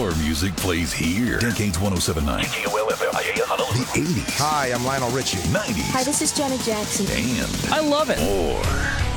Your music plays here. Decades 1079. KOL-FM, the 80s. Hi, I'm Lionel Richie. 90s. Hi, this is Janet Jackson. And I love it. more.